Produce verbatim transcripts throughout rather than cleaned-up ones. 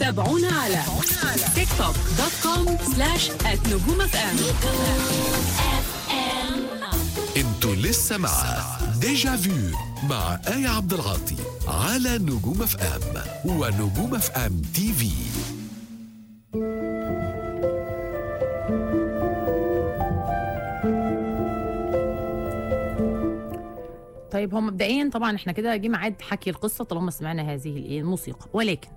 تابعونا على تيك توك دوت كوم سلاش ات نجوم اف ام. انتوا لسه مع ديجا فيو مع آية عبد العاطي على نجوم اف ام ونجوم اف ام تي في. طيب هو مبدئيا طبعا احنا كده جه ميعاد حكي القصه طالما سمعنا هذه الموسيقى، ولكن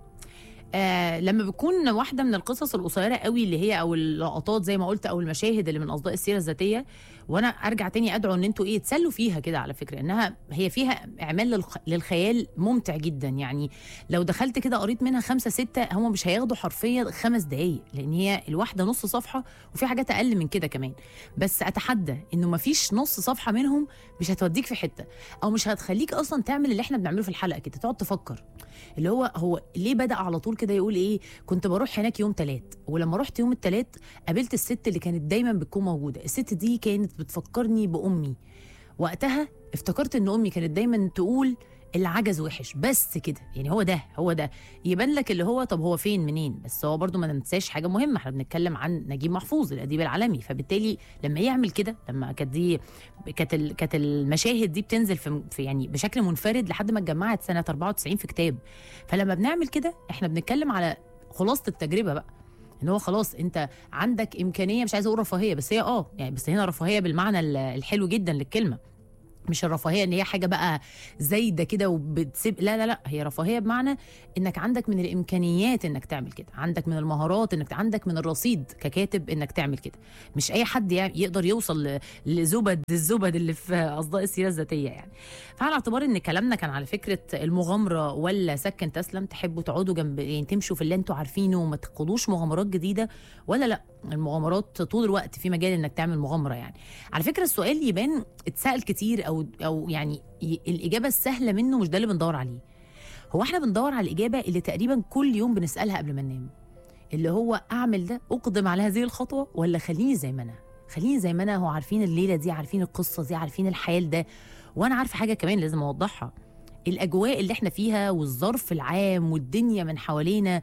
آه لما بتكون واحده من القصص القصيره قوي اللي هي او اللقطات زي ما قلت او المشاهد اللي من اصداء السيره الذاتيه، وانا ارجع تاني ادعو ان انتوا ايه تسلوا فيها كده، على فكره انها هي فيها اعمال للخ... للخيال ممتع جدا. يعني لو دخلت كده قريت منها خمسه سته هم مش هياخدوا حرفيا خمس دقائق، لان هي الواحده نص صفحه وفي حاجات اقل من كده كمان. بس اتحدى انه ما فيش نص صفحه منهم مش هتوديك في حته او مش هتخليك اصلا تعمل اللي احنا بنعمله في الحلقه كده، تقعد تفكر اللي هو هو ليه بدأ على طول كده يقول ايه كنت بروح هناك يوم تلات، ولما رحت يوم التلات قابلت الست اللي كانت دايما بتكون موجوده. الست دي كانت بتفكرني بامي. وقتها افتكرت ان امي كانت دايما تقول العجز وحش، بس كده. يعني هو ده هو ده يبان لك اللي هو طب هو فين منين. بس هو برضو ما ننساش حاجه مهمه، احنا بنتكلم عن نجيب محفوظ الاديب العالمي، فبالتالي لما يعمل كده، لما كانت دي كانت كانت المشاهد دي بتنزل في, في يعني بشكل منفرد لحد ما اتجمعت سنه اربعه وتسعين في كتاب. فلما بنعمل كده احنا بنتكلم على خلاصه التجربه بقى، ان هو خلاص انت عندك امكانيه، مش عايزه اقول رفاهيه بس هي اه يعني بس هنا رفاهيه بالمعنى الحلو جدا للكلمه، مش الرفاهيه ان هي حاجه بقى زايده كده وبتسيب، لا لا لا، هي رفاهيه بمعنى انك عندك من الامكانيات انك تعمل كده، عندك من المهارات انك عندك من الرصيد ككاتب انك تعمل كده. مش اي حد يقدر يوصل لزبد الزبد اللي في اصداء السيره الذاتيه يعني. فعلى اعتبار ان كلامنا كان على فكره المغامره ولا سكن تسلم، تحبوا تقعدوا جنب يعني تمشوا في اللي انتوا عارفينه وما تخوضوش مغامرات جديده، ولا لا المغامرات طول الوقت في مجال انك تعمل مغامره يعني. على فكره السؤال يبان اتسال كتير او او يعني الاجابه السهله منه مش ده اللي بندور عليه. هو احنا بندور على الاجابه اللي تقريبا كل يوم بنسالها قبل ما ننام، اللي هو اعمل ده، اقدم على هذه الخطوه، ولا خليني زي ما انا خليني زي ما انا هو عارفين الليله دي، عارفين القصه دي، عارفين الحياه ده. وانا عارفه حاجه كمان لازم اوضحها، الاجواء اللي احنا فيها والظرف العام والدنيا من حوالينا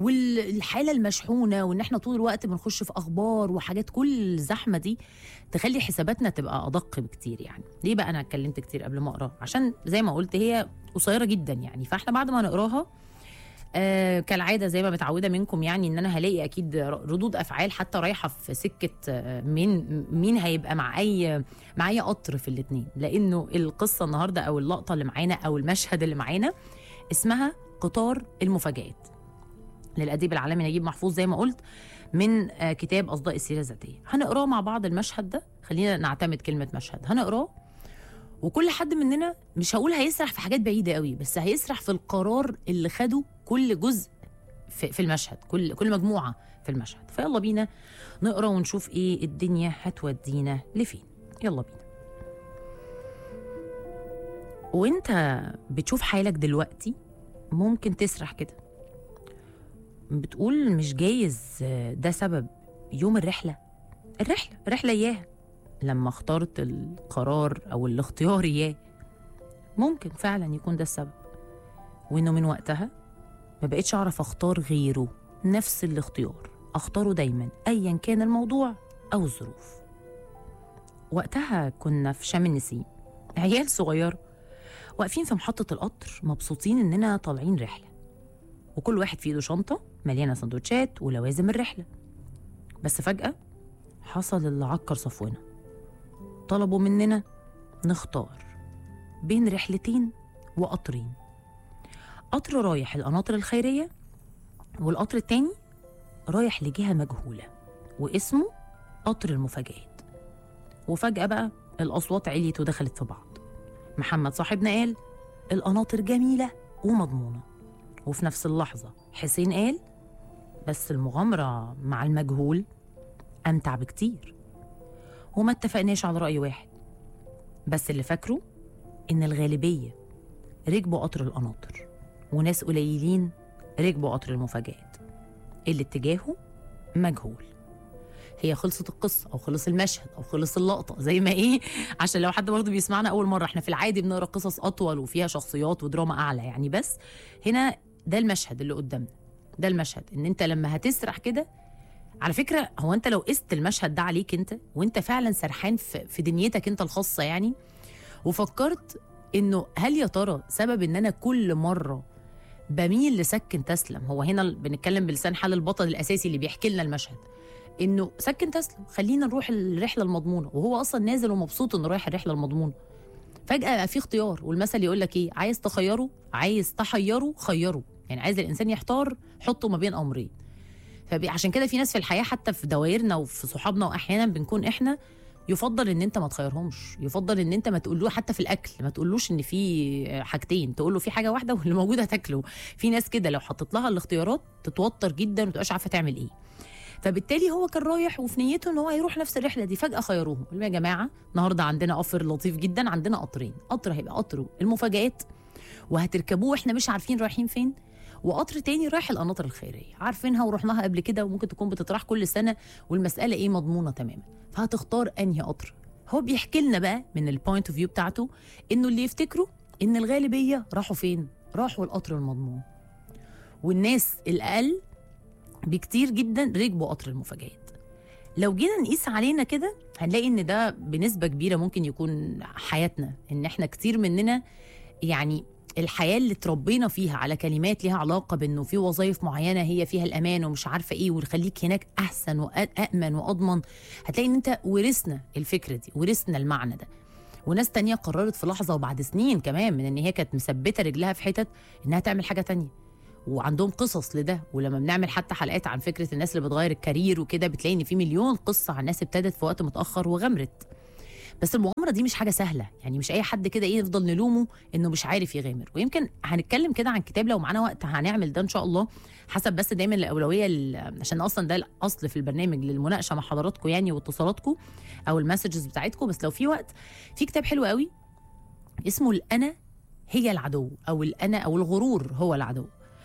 والحاله المشحونه، وان احنا طول الوقت بنخش في اخبار وحاجات، كل الزحمه دي تخلي حساباتنا تبقى ادق بكتير. يعني ليه بقى انا اتكلمت كتير قبل ما اقرا؟ عشان زي ما قلت هي قصيره جدا يعني. فاحنا بعد ما نقراها آه كالعاده زي ما متعوده منكم، يعني ان انا هلاقي اكيد ردود افعال حتى رايحه في سكه آه مين مين هيبقى مع اي مع اي قطر في الاثنين، لانه القصه النهارده او اللقطه اللي معانا او المشهد اللي معانا اسمها قطار المفاجآت للاديب العالمي نجيب محفوظ زي ما قلت، من آه كتاب اصداء السيره الذاتيه. هنقراه مع بعض المشهد ده، خلينا نعتمد كلمه مشهد، هنقراه وكل حد مننا مش هقول هيسرح في حاجات بعيده قوي، بس هيسرح في القرار اللي خده كل جزء في, في المشهد، كل كل مجموعه في المشهد. فيلا بينا نقرا ونشوف ايه الدنيا هتودينا لفين. يلا بينا. وانت بتشوف حالك دلوقتي ممكن تسرح كده، بتقول مش جايز ده سبب يوم الرحله الرحله الرحله اياها لما اخترت القرار او الاختيار اياه، ممكن فعلا يكون ده السبب، وانه من وقتها ما بقتش اعرف اختار غيره نفس الاختيار، اختاره دايما ايا كان الموضوع او الظروف. وقتها كنا في شم النسيم، عيال صغيره واقفين في محطه القطر مبسوطين اننا طالعين رحله، وكل واحد في ايده شنطه مليانه سندوتشات ولوازم الرحله. بس فجاه حصل اللي عكر صفونا، طلبوا مننا نختار بين رحلتين وقطرين، قطر رايح القناطر الخيرية والقطر التاني رايح لجهة مجهولة واسمه قطر المفاجآت. وفجأة بقى الأصوات عليت ودخلت في بعض. محمد صاحبنا قال القناطر جميلة ومضمونة، وفي نفس اللحظة حسين قال بس المغامرة مع المجهول أمتع بكتير. وما اتفقناش على رأي واحد، بس اللي فاكره إن الغالبية ركبوا قطر القناطر وناس قليلين ركبوا قطر المفاجآت اللي اتجاهه مجهول. هي خلصت القصة أو خلص المشهد أو خلص اللقطة زي ما إيه، عشان لو حد برضه بيسمعنا أول مرة، إحنا في العادي بنقرأ قصص أطول وفيها شخصيات ودراما أعلى يعني، بس هنا ده المشهد اللي قدامنا ده المشهد، ان انت لما هتسرح كده. على فكره هو انت لو قست المشهد ده عليك انت وانت فعلا سرحان في, في دنيتك انت الخاصه يعني، وفكرت انه هل يا ترى سبب ان انا كل مره بميل لسكن تسلم، هو هنا بنتكلم بلسان حال البطل الاساسي اللي بيحكي لنا المشهد، انه سكن تسلم خلينا نروح الرحله المضمونه، وهو اصلا نازل ومبسوط انه رايح الرحله المضمونه. فجاه بقى في اختيار، والمثل يقول لك ايه، عايز تخيره عايز تحيره خيره، يعني عايز الانسان يحتار حطه ما بين امرين. فعشان كده في ناس في الحياه حتى في دوائرنا وفي صحابنا واحيانا بنكون احنا يفضل ان انت ما تخيرهمش، يفضل ان انت ما تقولوش حتى في الاكل، ما تقولوش ان في حاجتين، تقول له في حاجه واحده واللي موجود هتاكله. في ناس كده لو حطيت لها الاختيارات تتوتر جدا وما تبقاش عارفه تعمل ايه. فبالتالي هو كان رايح وفي نيته ان هو هيروح نفس الرحله دي، فجاه خيروهم. قالوا يا جماعه النهارده عندنا اوفر لطيف جدا، عندنا قطرين، قطر هيبقى قطر المفاجآت وهتركبوه واحنا مش عارفين رايحين فين، وقطر تاني رايح القناطر الخيريه عارفينها ورحناها قبل كده وممكن تكون بتطرح كل سنه والمساله ايه مضمونه تماما. فهتختار انهي قطر؟ هو بيحكي لنا بقى من البوينت اوف فيو بتاعته انه اللي يفتكروا ان الغالبيه راحوا فين؟ راحوا القطر المضمون، والناس الاقل بكتير جدا ركبوا قطر المفاجآت. لو جينا نقيس علينا كده هنلاقي ان ده بنسبه كبيره ممكن يكون حياتنا، ان احنا كتير مننا يعني الحياه اللي اتربينا فيها على كلمات ليها علاقه بانه في وظائف معينه هي فيها الامان ومش عارفه ايه ويخليك هناك احسن وامن واضمن، هتلاقي ان انت ورثنا الفكره دي، ورثنا المعنى ده. وناس تانية قررت في لحظه وبعد سنين كمان من ان هي كانت مثبته رجلها في حتت انها تعمل حاجه تانية، وعندهم قصص لده. ولما بنعمل حتى حلقات عن فكره الناس اللي بتغير الكارير وكده بتلاقي ان في مليون قصه عن ناس ابتدت في وقت متاخر وغامرت. بس المغامره دي مش حاجه سهله، يعني مش اي حد كده ايه نفضل نلومه انه مش عارف يغامر. ويمكن هنتكلم كده عن كتاب لو معانا وقت هنعمل ده ان شاء الله، حسب بس دايما الاولويه عشان اصلا ده الاصل في البرنامج للمناقشه مع حضراتكم يعني واتصالاتكم او المسجز بتاعتكم. بس لو في وقت في كتاب حلو قوي اسمه الانا هي العدو، او الانا او الغرور هو العدو.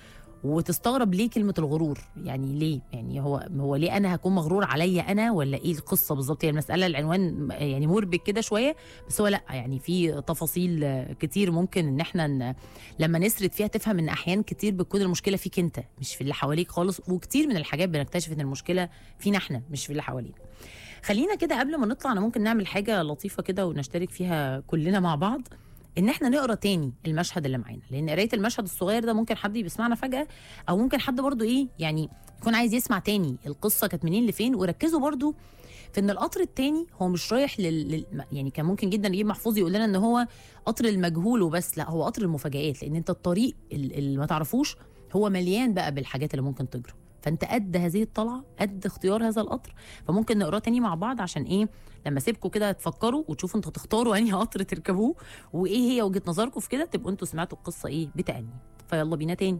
وتستغرب ليه كلمه الغرور، يعني ليه؟ يعني هو هو ليه انا هكون مغرور عليا انا، ولا ايه القصه بالظبط؟ هي المساله العنوان يعني مربك كده شويه، بس هو لا يعني في تفاصيل كتير ممكن ان احنا ن... لما نسرد فيها تفهم ان احيان كتير بتكون المشكله فيك انت مش في اللي حواليك خالص، وكتير من الحاجات بنكتشف ان المشكله فينا احنا مش في اللي حوالينا. خلينا كده قبل ما نطلع انا ممكن نعمل حاجه لطيفه كده ونشترك فيها كلنا مع بعض، ان احنا نقرا تاني المشهد اللي معانا، لان قرايه المشهد الصغير ده ممكن حد بيسمعنا فجاه، او ممكن حد برضو ايه يعني يكون عايز يسمع تاني القصه كانت منين لفين. وركزوا برضو في ان القطر التاني هو مش رايح لل... لل... يعني كان ممكن جدا نجيب محفوظ يقول لنا ان هو قطر المجهول وبس، لا هو قطر المفاجآت، لان انت الطريق اللي ما تعرفوش هو مليان بقى بالحاجات اللي ممكن تجرى. فانت قد هذه الطلعه، قد اختيار هذا القطر. فممكن نقراه تاني مع بعض عشان ايه لما اسيبكم كده تفكروا وتشوفوا انتوا هتختاروا انهي قطر تركبوه وايه هي وجهه نظركم في كده، تبقوا انتوا سمعتوا القصه ايه بتأني. فيلا بينا تاني.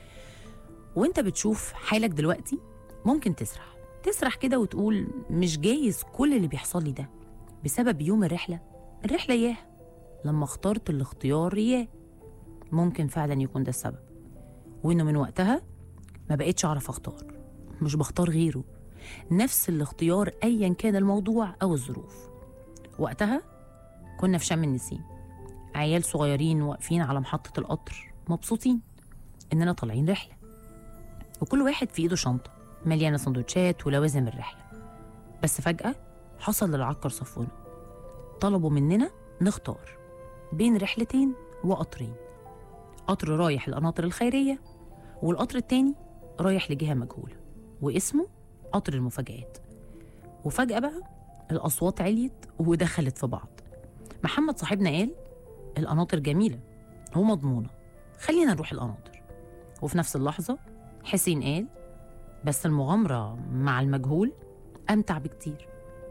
وانت بتشوف حالك دلوقتي ممكن تسرح تسرح كده وتقول مش جايز كل اللي بيحصل لي ده بسبب يوم الرحله الرحله ياه لما اخترت الاختيار ياه. ممكن فعلا يكون ده السبب، وانه من وقتها ما بقيتش اعرف اختار، مش بختار غيره، نفس الاختيار ايا كان الموضوع او الظروف. وقتها كنا في شم النسيم، عيال صغيرين واقفين على محطة القطر مبسوطين اننا طالعين رحلة، وكل واحد في ايده شنطة مليانة سندوتشات ولوازم الرحلة. بس فجأة حصل للعكر صفونا، طلبوا مننا نختار بين رحلتين وقطرين، قطر رايح القناطر الخيرية والقطر التاني رايح لجهة مجهولة واسمه قطر المفاجآت. وفجأة بقى الأصوات عليت ودخلت في بعض. محمد صاحبنا قال القناطر جميلة ومضمونة، خلينا نروح القناطر. وفي نفس اللحظة حسين قال بس المغامرة مع المجهول أمتع بكتير.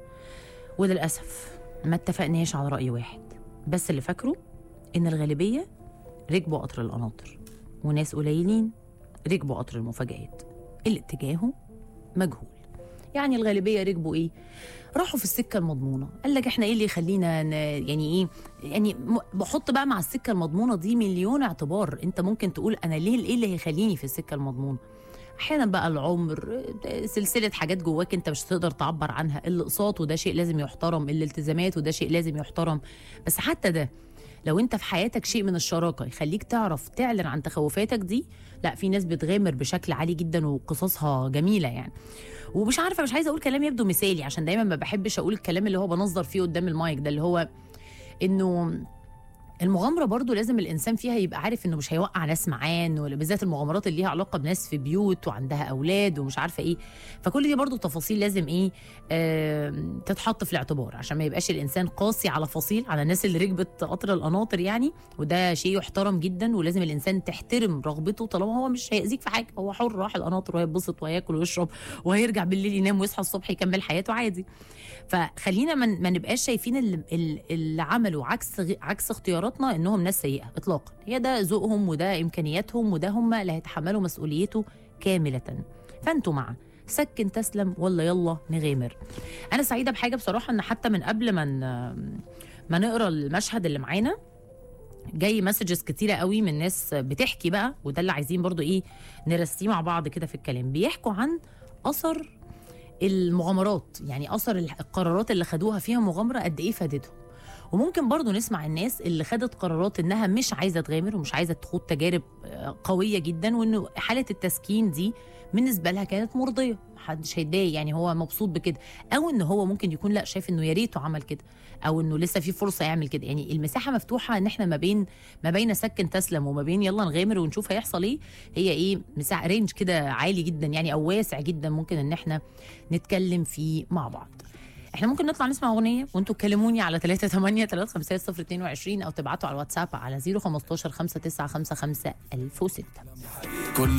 وللأسف ما اتفقناش على رأي واحد، بس اللي فاكره إن الغالبية ركبوا قطر القناطر وناس قليلين ركبوا قطر المفاجآت اللي اتجاهه مجهول. يعني الغالبيه ركبوا ايه؟ راحوا في السكه المضمونه. قال لك احنا ايه اللي يخلينا ن... يعني ايه يعني بحط بقى مع السكه المضمونه دي مليون اعتبار. انت ممكن تقول انا ليه ايه اللي هيخليني في السكه المضمونه؟ احيانا بقى العمر، سلسله حاجات جواك انت مش هتقدر تعبر عنها، الاقساط وده شيء لازم يحترم، الالتزامات وده شيء لازم يحترم. بس حتى ده لو انت في حياتك شيء من الشراكه يخليك تعرف تعلن عن تخوفاتك دي، لا في ناس بتغامر بشكل عالي جدا وقصصها جميله يعني. ومش عارفه، مش عايزه اقول كلام يبدو مثالي عشان دايما ما بحبش اقول الكلام اللي هو بنظر فيه قدام المايك ده، اللي هو انه المغامره برضو لازم الانسان فيها يبقى عارف انه مش هيوقع ناس معاه، بالذات المغامرات اللي ليها علاقه بناس في بيوت وعندها اولاد ومش عارفه ايه. فكل دي برضو تفاصيل لازم ايه آه تتحط في الاعتبار عشان ما يبقاش الانسان قاسي على فصيل، على الناس اللي ركبت قطر القناطر يعني. وده شيء يحترم جدا، ولازم الانسان تحترم رغبته طالما هو مش هيأذيك في حاجه، هو حر، راح القناطر وهيتبسط وهياكل ويشرب وهيرجع بالليل ينام ويصحى الصبح يكمل حياته عادي. فخلينا من ما نبقاش شايفين اللي, اللي عملوا عكس عكس اختياراتنا انهم ناس سيئه اطلاقا. هي ده ذوقهم وده امكانياتهم وده هم اللي هيتحملوا مسؤوليته كامله. فانتوا مع سكن تسلم ولا يلا نغامر؟ انا سعيده بحاجه بصراحه، ان حتى من قبل ما ما نقرا المشهد اللي معانا جاي مسجز كتيره قوي من ناس بتحكي بقى، وده اللي عايزين برضو ايه نرسيه مع بعض كده في الكلام. بيحكوا عن اثر المغامرات، يعني اثر القرارات اللي خدوها فيها مغامره قد ايه فادتهم. وممكن برضو نسمع الناس اللي خدت قرارات انها مش عايزه تغامر ومش عايزه تخوض تجارب قويه جدا، وانه حاله التسكين دي بالنسبه لها كانت مرضيه، محدش هيتضايق يعني، هو مبسوط بكده. او ان هو ممكن يكون لا شايف انه يا ريته عمل كده، او انه لسه في فرصه يعمل كده. يعني المساحه مفتوحه ان احنا ما بين ما بين سكن تسلم وما بين يلا نغامر ونشوف هيحصل ايه، هي ايه مساحه رينج كده عالي جدا يعني، او واسع جدا ممكن ان احنا نتكلم فيه مع بعض. احنا ممكن نطلع نسمع اغنيه وانتوا تكلموني على ثلاثة ثمانية ثلاثة خمسة صفر اثنين وعشرين او تبعتوا على الواتساب على صفر خمستاشر خمسة تسعة خمسة خمسة ألف وستة.